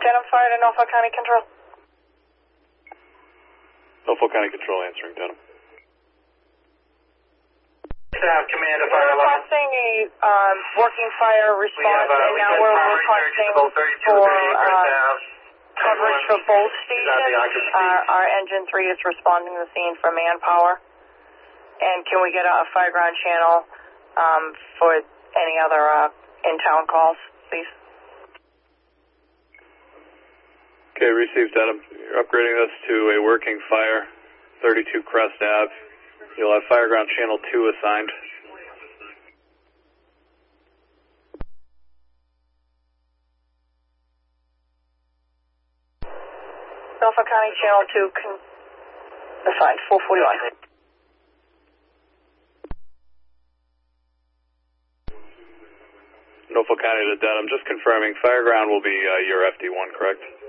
Denham Fire to Norfolk County Control. Norfolk County Control answering Denham. Staff, Command of Fire We're Level. requesting a working fire response, and now we're requesting for coverage for both stations. Our engine 3 is responding to the scene for manpower. And can we get a fireground channel for any other in-town calls, please? Okay, received Denham. You're upgrading this to a working fire, 32 Crest Ave. You'll have fireground channel 2 assigned. Norfolk County Channel 2 assigned, 441. Norfolk County to Denham. Just confirming, fireground will be your FD1, correct?